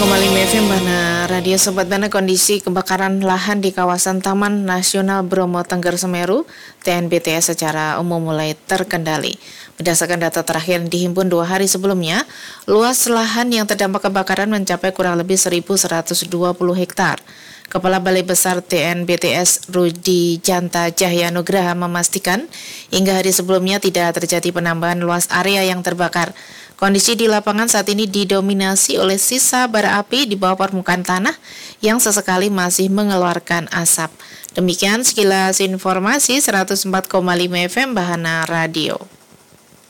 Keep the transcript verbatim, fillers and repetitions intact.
koma lima F M Bana Radio Sobat Bana. Kondisi kebakaran lahan di kawasan Taman Nasional Bromo Tengger Semeru T N B T S secara umum mulai terkendali. Berdasarkan data terakhir yang dihimpun dua hari sebelumnya, luas lahan yang terdampak kebakaran mencapai kurang lebih seribu seratus dua puluh hektar. Kepala Balai Besar T N B T S Rudi Janta Cahya Nugraha memastikan hingga hari sebelumnya tidak terjadi penambahan luas area yang terbakar. Kondisi di lapangan saat ini didominasi oleh sisa bara api di bawah permukaan tanah yang sesekali masih mengeluarkan asap. Demikian sekilas informasi seratus empat koma lima F M Bahana Radio.